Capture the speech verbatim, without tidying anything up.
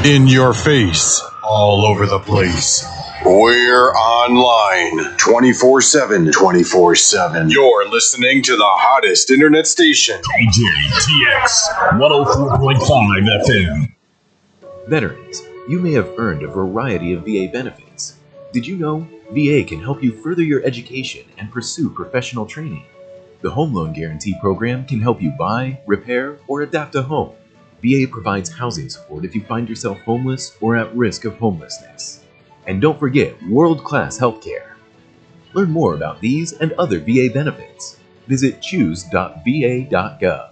In your face, all over the place. We're online twenty-four seven, twenty-four seven. You're listening to the hottest internet station. D J T X one oh four point five F M. Veterans, you may have earned a variety of V A benefits. Did you know V A can help you further your education and pursue professional training? The Home Loan Guarantee Program can help you buy, repair, or adapt a home. V A provides housing support if you find yourself homeless or at risk of homelessness. And don't forget world-class healthcare. Learn more about these and other V A benefits. Visit choose dot v a dot gov.